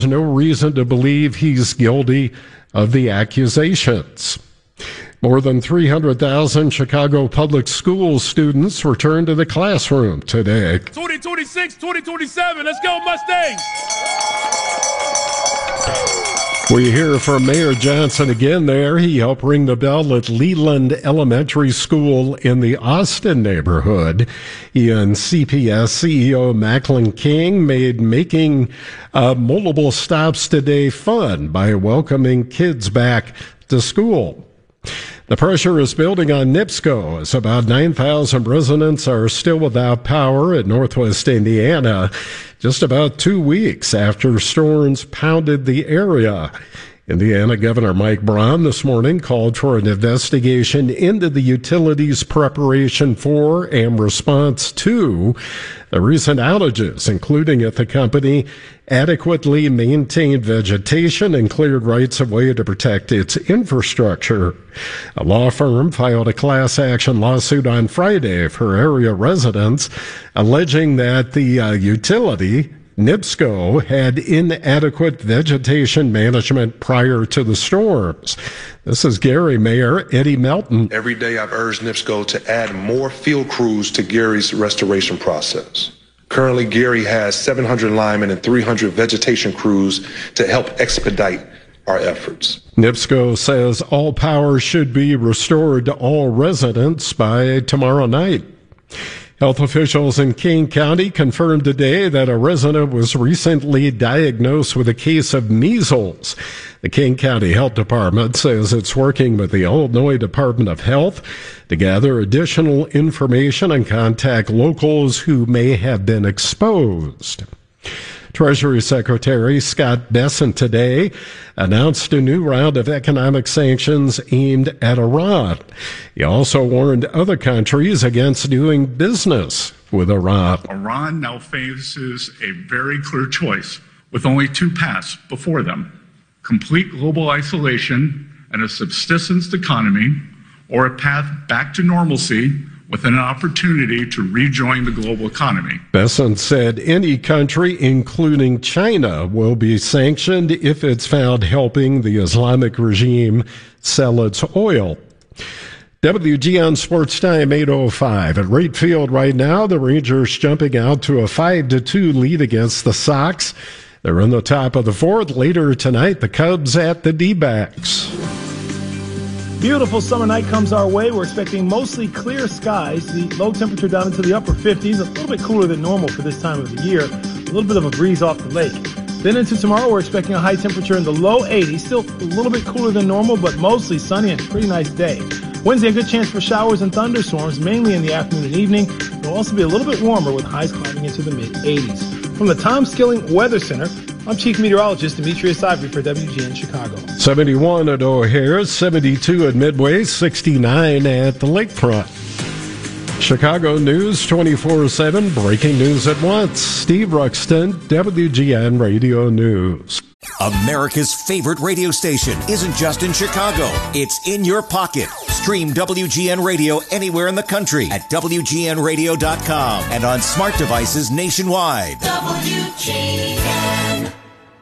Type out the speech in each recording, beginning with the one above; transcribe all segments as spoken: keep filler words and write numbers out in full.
no reason to believe he's guilty of the accusations. More than three hundred thousand Chicago public school students returned to the classroom today. twenty twenty-six, twenty twenty-seven, let's go Mustangs! We hear from Mayor Johnson again there. He helped ring the bell at Leland Elementary School in the Austin neighborhood. He and C P S C E O Macklin King made making uh, multiple stops today fun by welcoming kids back to school. The pressure is building on NIPSCO as about nine thousand residents are still without power in northwest Indiana, just about two weeks after storms pounded the area. Indiana Governor Mike Braun this morning called for an investigation into the utilities' preparation for and response to the recent outages, including if the company adequately maintained vegetation and cleared rights of way to protect its infrastructure. A law firm filed a class action lawsuit on Friday for area residents, alleging that the uh, utility NIPSCO had inadequate vegetation management prior to the storms. This is Gary Mayor Eddie Melton. Every day I've urged NIPSCO to add more field crews to Gary's restoration process. Currently, Gary has seven hundred linemen and three hundred vegetation crews to help expedite our efforts. NIPSCO says all power should be restored to all residents by tomorrow night. Health officials in Kane County confirmed today that a resident was recently diagnosed with a case of measles. The Kane County Health Department says it's working with the Illinois Department of Health to gather additional information and contact locals who may have been exposed. Treasury Secretary Scott Bessent today announced a new round of economic sanctions aimed at Iran. He also warned other countries against doing business with Iran. Iran now faces a very clear choice with only two paths before them: complete global isolation and a subsistence economy, or a path back to normalcy with an opportunity to rejoin the global economy. Bessent said any country, including China, will be sanctioned if it's found helping the Islamic regime sell its oil. W G N Sports Time eight oh five. At Wright Field right now, the Rangers jumping out to a five to two lead against the Sox. They're in the top of the fourth. Later tonight, the Cubs at the D-backs. Beautiful summer night comes our way. We're expecting mostly clear skies. The low temperature down into the upper fifties, a little bit cooler than normal for this time of the year. A little bit of a breeze off the lake. Then into tomorrow, we're expecting a high temperature in the low eighties. Still a little bit cooler than normal, but mostly sunny and a pretty nice day. Wednesday, a good chance for showers and thunderstorms, mainly in the afternoon and evening. It'll also be a little bit warmer with highs climbing into the mid eighties. From the Tom Skilling Weather Center, I'm Chief Meteorologist Demetrius Ivory for W G N Chicago. seventy-one at O'Hare, seventy-two at Midway, sixty-nine at the Lakefront. Chicago News twenty-four seven, breaking news at once. Steve Ruxton, W G N Radio News. America's favorite radio station isn't just in Chicago. It's in your pocket. Stream W G N Radio anywhere in the country at W G N radio dot com and on smart devices nationwide. W G N.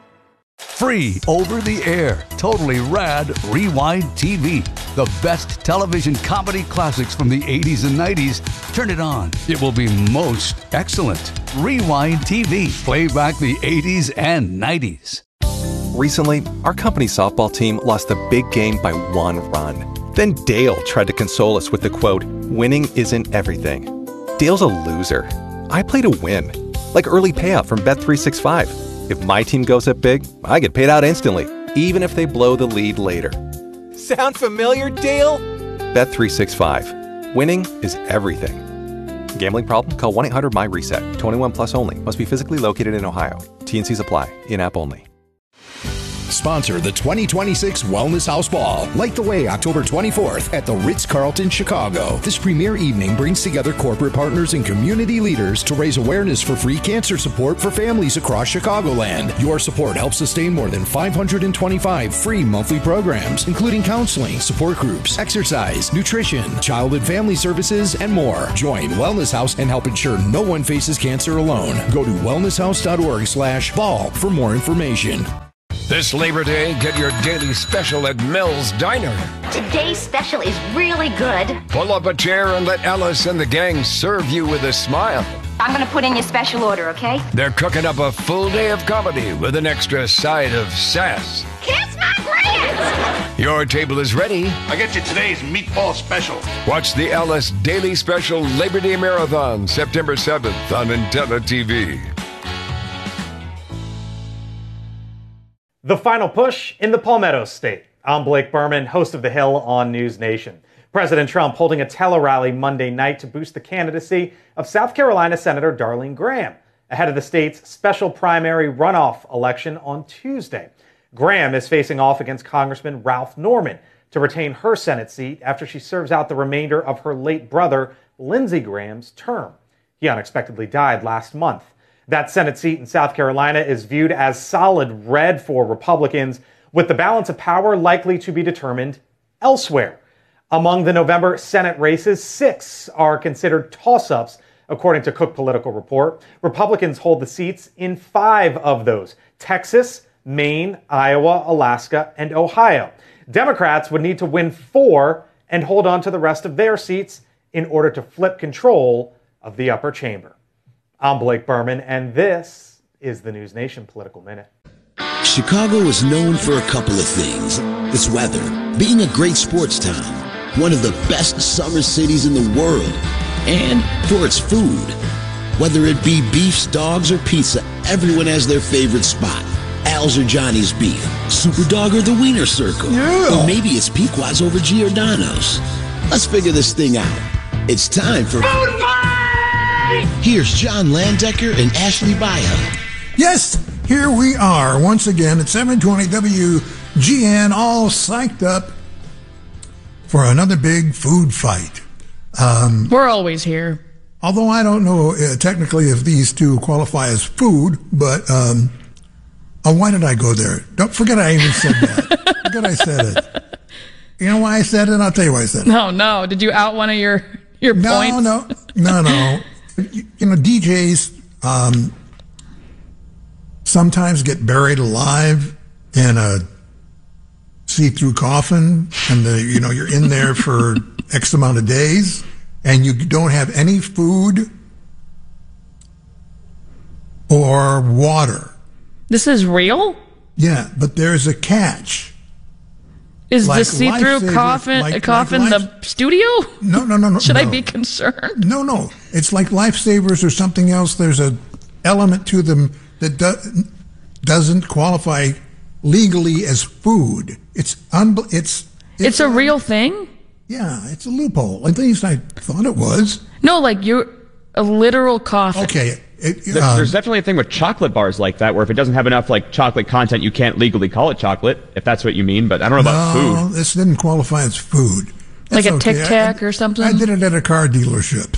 Free over the air, totally rad Rewind T V. The best television comedy classics from the eighties and nineties. Turn it on. It will be most excellent. Rewind T V. Play back the eighties and nineties. Recently, our company's softball team lost a big game by one run. Then Dale tried to console us with the quote, "Winning isn't everything." Dale's a loser. I play to win. Like early payout from Bet three sixty-five. If my team goes up big, I get paid out instantly, even if they blow the lead later. Sound familiar, Dale? Bet three sixty-five. Winning is everything. Gambling problem? Call one eight hundred M Y reset. twenty-one plus only. Must be physically located in Ohio. T and C's apply. In-app only. sponsor the twenty twenty-six Wellness House Ball. Light the way October twenty-fourth at the Ritz-Carlton, Chicago. This premier evening brings together corporate partners and community leaders to raise awareness for free cancer support for families across Chicagoland. Your support helps sustain more than five hundred twenty-five free monthly programs, including counseling, support groups, exercise, nutrition, child and family services, and more. Join Wellness House and help ensure no one faces cancer alone. Go to wellness house dot org slash ball for more information. This Labor Day, get your daily special at Mel's Diner. Today's special is really good. Pull up a chair and let Ellis and the gang serve you with a smile. I'm going to put in your special order, okay? They're cooking up a full day of comedy with an extra side of sass. Kiss my grits! Your table is ready. I get you today's meatball special. Watch the Ellis Daily Special Labor Day Marathon, September seventh on Intella T V. The final push in the Palmetto State. I'm Blake Berman, host of The Hill on News Nation. President Trump holding a tele-rally Monday night to boost the candidacy of South Carolina Senator Darlene Graham ahead of the state's special primary runoff election on Tuesday. Graham is facing off against Congressman Ralph Norman to retain her Senate seat after she serves out the remainder of her late brother Lindsey Graham's term. He unexpectedly died last month. That Senate seat in South Carolina is viewed as solid red for Republicans, with the balance of power likely to be determined elsewhere. Among the November Senate races, six are considered toss-ups, according to Cook Political Report. Republicans hold the seats in five of those: Texas, Maine, Iowa, Alaska, and Ohio. Democrats would need to win four and hold on to the rest of their seats in order to flip control of the upper chamber. I'm Blake Berman, and this is the News Nation Political Minute. Chicago is known for a couple of things. Its weather, being a great sports town, one of the best summer cities in the world, and for its food. Whether it be beefs, dogs, or pizza, everyone has their favorite spot. Al's or Johnny's Beef, Super Dog or the Wiener Circle, yeah. Or maybe it's Pequod's over Giordano's. Let's figure this thing out. It's time for Food Fight! Here's John Landecker and Ashley Baia. Yes, here we are once again at seven twenty W G N, all psyched up for another big food fight. Um, We're always here. Although I don't know uh, technically if these two qualify as food, but um, oh, why did I go there? Don't forget I even said that. Forget I said it. You know why I said it? I'll tell you why I said it. No, no. Did you out one of your, your no, points? No, no, no, no. You know, D Js um, sometimes get buried alive in a see-through coffin, and the you know you're in there for X amount of days, and you don't have any food or water. This is real? Yeah, but there's a catch. Is like the see-through coffin like, coffin like life, the studio? No, no, no, no. Should no. I be concerned? No, no. It's like Lifesavers or something else. There's a element to them that do, doesn't qualify legally as food. It's un, it's, it's it's a real thing. Yeah, it's a loophole. At least I thought it was. No, like you're a literal coffin. Okay. It, there, um, there's definitely a thing with chocolate bars like that, where if it doesn't have enough like chocolate content, you can't legally call it chocolate, if that's what you mean. But I don't know about no, food. This didn't qualify as food. That's like a okay. Tic Tac I, or something. I did it at a car dealership.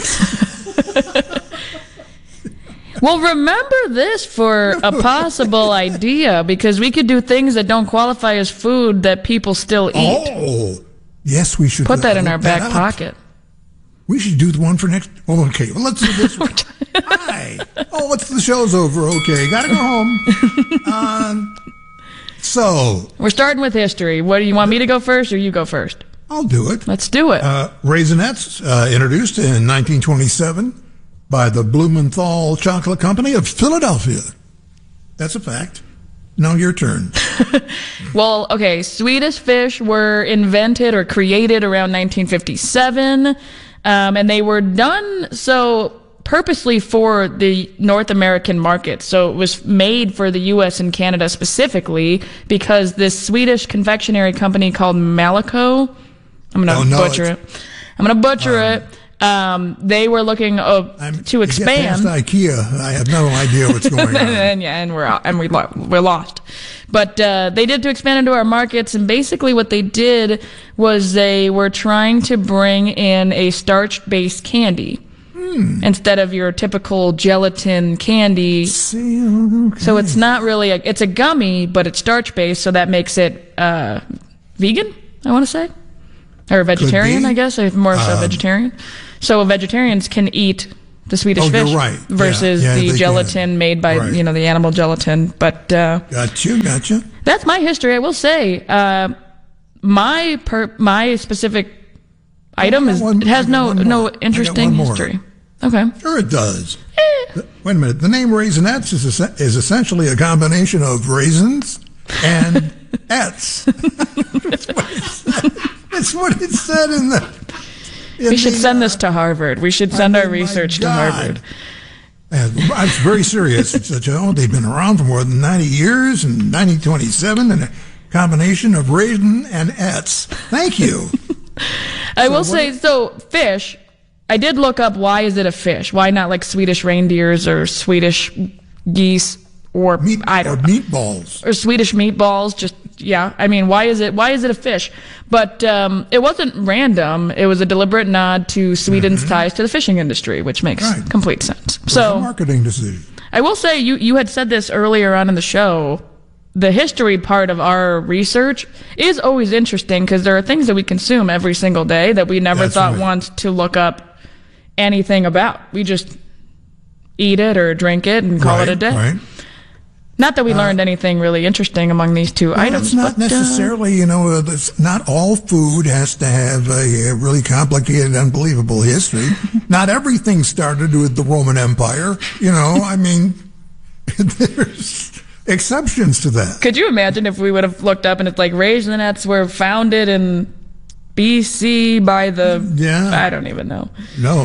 Well, remember this for a possible idea, because we could do things that don't qualify as food that people still eat. Oh, yes, we should put that in our back that pocket. We should do the one for next. Oh, okay. Well, let's do this one. Hi. Oh, it's the show's over. Okay, gotta go home. um, so we're starting with history. What do you want me to go first, or you go first? I'll do it. Let's do it. Uh, Raisinets, uh, introduced in nineteen twenty-seven by the Blumenthal Chocolate Company of Philadelphia. That's a fact. Now your turn. Well, okay. Swedish fish were invented or created around nineteen fifty-seven. Um, and they were done so purposely for the North American market. So it was made for the U S and Canada specifically, because this Swedish confectionery company called Malaco, I'm going to oh, no, butcher it. I'm going to butcher um, it. Um, they were looking uh, to expand. Get past IKEA, I have no idea what's going on. and, yeah, and we're out, and we lo- we're lost. But uh, they did to expand into our markets, and basically what they did was they were trying to bring in a starch-based candy. Hmm. Instead of your typical gelatin candy. See, okay. So it's not really a, it's a gummy, but it's starch based, so that makes it uh, vegan, I want to say, or vegetarian, I guess, or more so um, vegetarian. So vegetarians can eat the Swedish oh, fish you're right. versus yeah, yeah, the gelatin can. made by right. you know the animal gelatin. But uh, gotcha, gotcha. That's my history. I will say uh, my per, my specific item is one, it has no no interesting history. Okay. Sure it does. Eh. Wait a minute. The name Raisinets is, is essentially a combination of raisins and ets. That's what it said. That's what it said in the... In we should the, send uh, this to Harvard. We should send I mean, our research to Harvard. And I was very serious. It's such, oh, they've been around for more than ninety years, and nineteen twenty-seven, and a combination of raisin and ets. Thank you. I so will say, is, so fish... I did look up why is it a fish? Why not like Swedish reindeers or Swedish geese or meat, I don't or know. meatballs or Swedish meatballs? Just yeah. I mean, why is it why is it a fish? But um, it wasn't random. It was a deliberate nod to Sweden's mm-hmm. ties to the fishing industry, which makes right. complete sense. It was so a marketing decision. I will say you you had said this earlier on in the show. The history part of our research is always interesting because there are things that we consume every single day that we never That's thought right. once to look up anything about. We just eat it or drink it and call right, it a day. Right. Not that we uh, learned anything really interesting among these two well, items. It's not but, necessarily, uh, you know, uh, it's not all food has to have a, a really complicated, unbelievable history. Not everything started with the Roman Empire. You know, I mean, there's exceptions to that. Could you imagine if we would have looked up and it's like Raisinets were founded in B C by the... Yeah. I don't even know. No.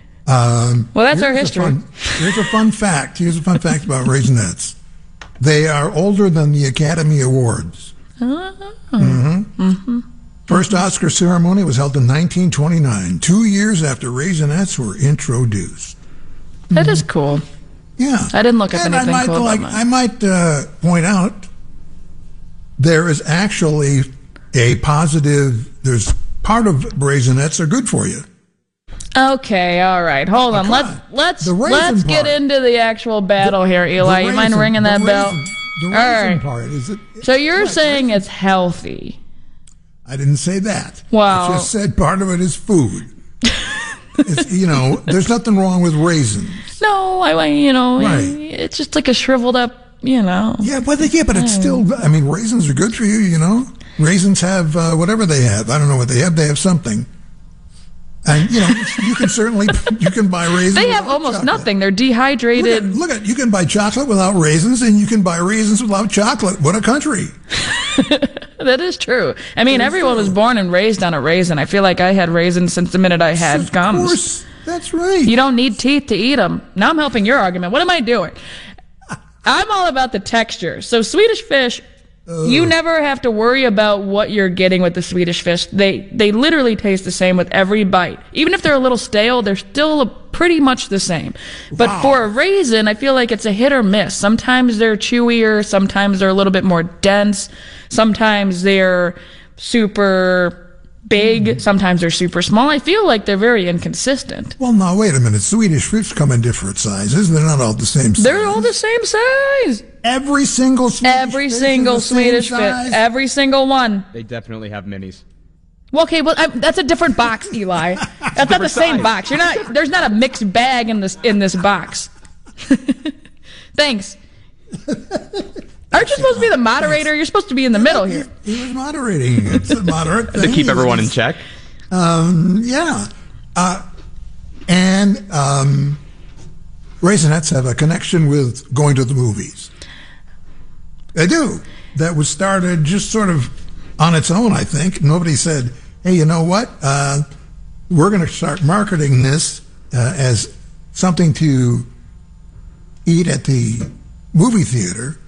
Um, well, that's our history. A fun, here's a fun fact. Here's a fun fact about Raisinets. They are older than the Academy Awards. Oh. Mm-hmm. Mm-hmm. First Oscar ceremony was held in nineteen twenty-nine, two years after Raisinets were introduced. That mm-hmm. is cool. Yeah. I didn't look up and anything I might, cool like, about I might uh, point out there is actually a positive, there's part of Raisinets are good for you. Okay, all right. Hold on. Oh, let's on. let's The raisin let's get part. into the actual battle The- here, Eli. the You mind raisin- ringing the that bell? raisin- The All raisin right. part is it? So you're Right, saying raisin. it's healthy. I didn't say that. Wow. I just said part of it is food. It's, you know, there's nothing wrong with raisins. No, I you know, Right. it's just like a shriveled up, you know. Yeah, but yeah, but it's still. I mean, raisins are good for you. You know, raisins have uh, whatever they have. I don't know what they have. They have something. And you know, you can certainly you can buy raisins. They have without almost chocolate. nothing. They're dehydrated. Look at, look at you can buy chocolate without raisins, and you can buy raisins without chocolate. What a country! That is true. I mean, That is everyone true. was born and raised on a raisin. I feel like I had raisins since the minute I had Of gums. course, that's right. You don't need teeth to eat them. Now I'm helping your argument. What am I doing? I'm all about the texture. So Swedish fish, you never have to worry about what you're getting with the Swedish fish. They they literally taste the same with every bite. Even if they're a little stale, they're still pretty much the same. But Wow. for a raisin, I feel like it's a hit or miss. Sometimes they're chewier, sometimes they're a little bit more dense, sometimes they're super big, sometimes they're super small. I feel like they're very inconsistent. Well, now wait a minute. Swedish fish come in different sizes. They're not all the same size. They're all the same size. Every single Swedish Every fish is single the same Swedish fish. size? Every single one. They definitely have minis. Well, okay, well, I, that's a different box, Eli. That's not the same size. box. You're not. There's not a mixed bag in this in this box. Thanks. Aren't you supposed to be the moderator? You're supposed to be in the middle here. He was moderating. It's a moderate To thing. keep everyone in check. Um, yeah. Uh, and um, Raisinets have a connection with going to the movies. They do. That was started just sort of on its own, I think. Nobody said, hey, you know what? Uh, we're going to start marketing this uh, as something to eat at the movie theater,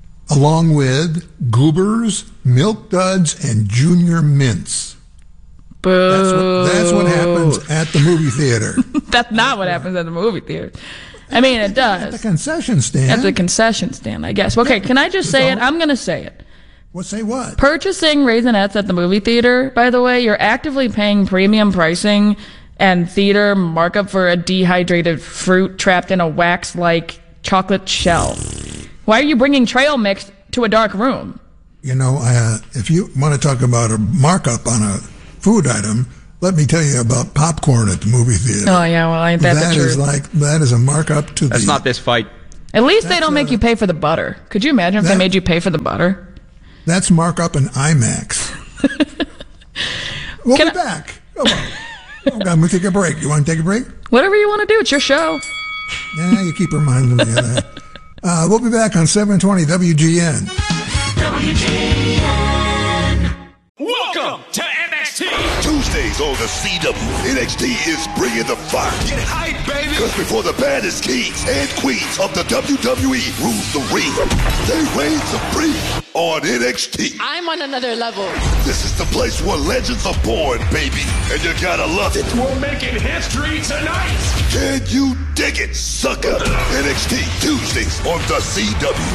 along with Goobers, Milk Duds, and Junior Mints. Boo. That's what, that's what happens at the movie theater. That's not what happens at the movie theater. I mean, it does. At the concession stand. At the concession stand, I guess. Okay, can I just say it? I'm going to say it. Well, say what? Purchasing Raisinets at the movie theater, by the way, you're actively paying premium pricing and theater markup for a dehydrated fruit trapped in a wax-like chocolate shell. Why are you bringing trail mix to a dark room? You know, uh, if you want to talk about a markup on a food item, let me tell you about popcorn at the movie theater. Oh, yeah, well, ain't that, that the truth? Is like, that is a markup to That's the... That's not this fight. At least they don't make you pay for the butter. Could you imagine if that, they made you pay for the butter? That's markup in IMAX. We'll Can be I, back. Come on. Oh, God, I'm going to take a break. You want to take a break? Whatever you want to do. It's your show. Yeah, you keep reminding me of that. Uh, we'll be back on seven twenty W G N. W G N. Welcome to N X T. Tuesdays on the C W. N X T is bringing the fire. Get hyped, baby. Because before the baddest kings and queens of the W W E rule the ring, they reign supreme on N X T. I'm on another level. This is the place where legends are born, baby. And you gotta love it. We're making history tonight. Can you dig it, sucker? N X T Tuesdays on the C W.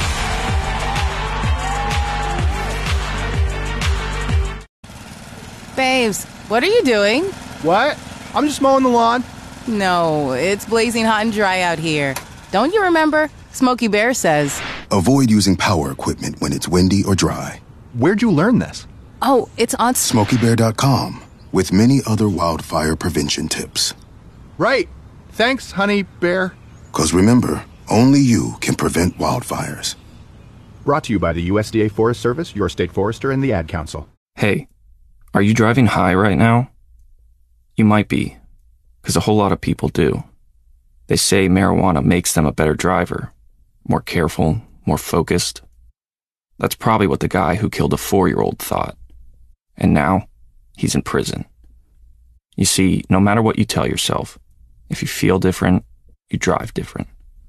Babes, what are you doing? What? I'm just mowing the lawn. No, it's blazing hot and dry out here. Don't you remember? Smokey Bear says. Avoid using power equipment when it's windy or dry. Where'd you learn this? Oh, it's on Smokey Bear dot com with many other wildfire prevention tips. Right. Thanks, honey bear. Because remember, only you can prevent wildfires. Brought to you by the U S D A Forest Service, your state forester, and the Ad Council. Hey, are you driving high right now? You might be, because a whole lot of people do. They say marijuana makes them a better driver, more careful, more focused. That's probably what the guy who killed a four-year-old thought. And now, he's in prison. You see, no matter what you tell yourself, if you feel different, you drive different.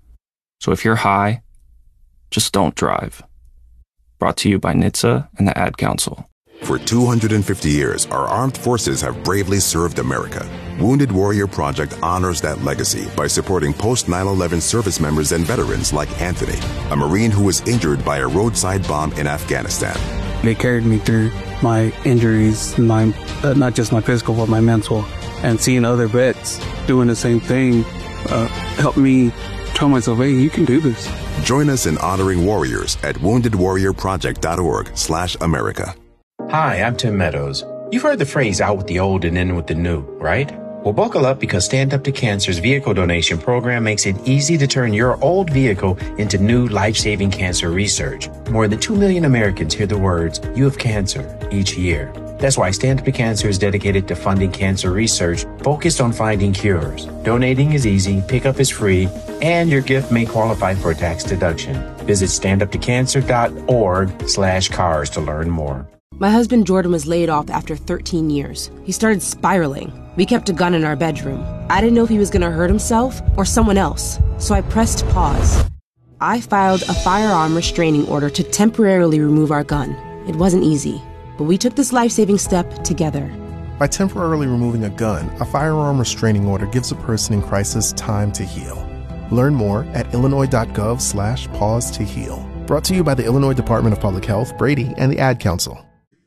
So if you're high, just don't drive. Brought to you by N H T S A and the Ad Council. For two hundred fifty years, our armed forces have bravely served America. Wounded Warrior Project honors that legacy by supporting post nine eleven service members and veterans like Anthony, a Marine who was injured by a roadside bomb in Afghanistan. They carried me through my injuries, my uh, not just my physical, but my mental. And seeing other vets doing the same thing uh, helped me tell myself, hey, you can do this. Join us in honoring warriors at wounded warrior project dot org slash America. Hi, I'm Tim Meadows. You've heard the phrase out with the old and in with the new, right? Well, buckle up because Stand Up to Cancer's vehicle donation program makes it easy to turn your old vehicle into new life-saving cancer research. More than two million Americans hear the words, "You have cancer," each year. That's why Stand Up to Cancer is dedicated to funding cancer research focused on finding cures. Donating is easy, pickup is free, and your gift may qualify for a tax deduction. Visit stand up to cancer dot org slash cars to learn more. My husband Jordan was laid off after thirteen years. He started spiraling. We kept a gun in our bedroom. I didn't know if he was going to hurt himself or someone else, so I pressed pause. I filed a firearm restraining order to temporarily remove our gun. It wasn't easy, but we took this life-saving step together. By temporarily removing a gun, a firearm restraining order gives a person in crisis time to heal. Learn more at illinois.gov slash pause to heal. Brought to you by the Illinois Department of Public Health, Brady, and the Ad Council.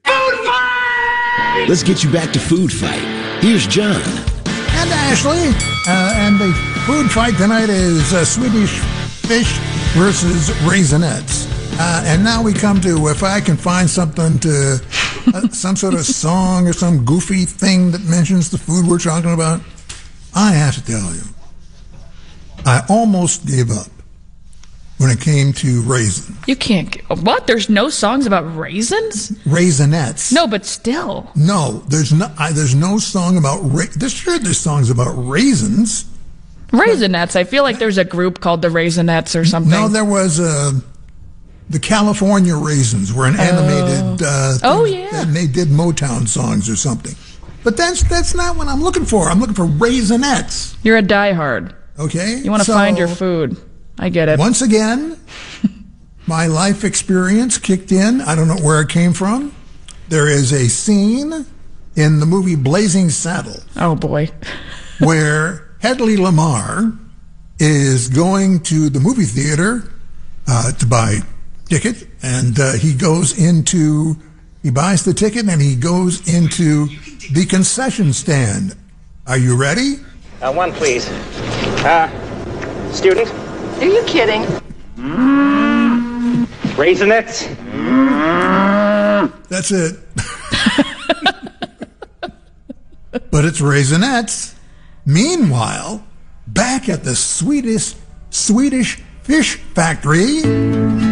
Let's get you back to Food Fight. Here's John. And Ashley. Uh, and the food fight tonight is uh, Swedish fish versus Raisinets. Uh, and now we come to, if I can find something to, uh, some sort of song or some goofy thing that mentions the food we're talking about, I have to tell you, I almost gave up when it came to raisins. You can't. What? There's no songs about raisins? Raisinets. No, but still. No, there's no. I, there's no song about. Ra- there's sure there's songs about raisins. Raisinets. I feel like there's a group called the Raisinets or something. No, there was uh, the California Raisins were an animated. Uh, oh yeah. And they did Motown songs or something. But that's that's not what I'm looking for. I'm looking for Raisinets. You're a diehard. Okay. You want to so, find your food. I get it. Once again, my life experience kicked in. I don't know where it came from. There is a scene in the movie Blazing Saddles. Oh, boy. Where Hedley Lamar is going to the movie theater uh, to buy ticket, and uh, he goes into, he buys the ticket, and he goes into the concession stand. Are you ready? Uh, one, please. Uh, student? Are you kidding? Raisinets? That's it. But it's Raisinets. Meanwhile, back at the Swedish Swedish fish factory.